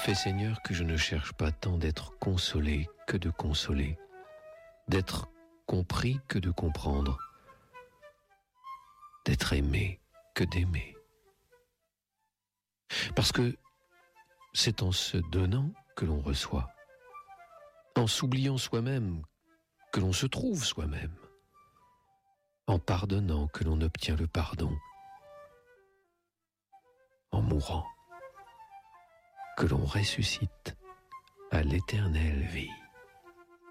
Fais Seigneur que je ne cherche pas tant d'être consolé que de consoler, d'être compris que de comprendre, d'être aimé que d'aimer. Parce que c'est en se donnant que l'on reçoit, en s'oubliant soi-même que l'on se trouve soi-même, en pardonnant que l'on obtient le pardon, en mourant que l'on ressuscite à l'éternelle vie.